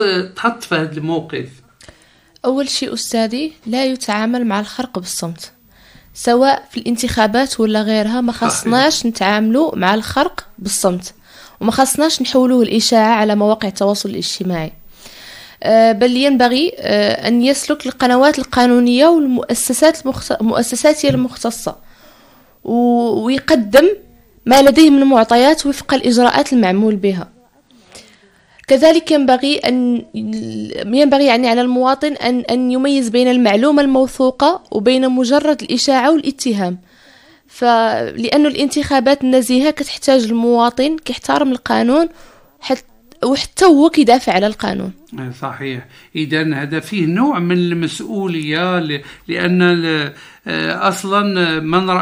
تحط في هذا الموقف؟ أول شيء أستاذي، لا يتعامل مع الخرق بالصمت، سواء في الانتخابات ولا غيرها. ما خصناش نتعاملوا مع الخرق بالصمت، وما خصناش نحولوه الإشاعة على مواقع التواصل الاجتماعي. بل ينبغي أن يسلك القنوات القانونية والمؤسسات المختصة، ويقدم ما لديه من معطيات وفق الإجراءات المعمول بها. كذلك ينبغي يعني على المواطن أن يميز بين المعلومة الموثوقة وبين مجرد الإشاعة والاتهام. لأن الانتخابات النزيهة كتحتاج المواطن كيحترم القانون وحتى هو كيدافع على القانون. صحيح. إذن هذا فيه نوع من المسؤولية، لأن أصلا من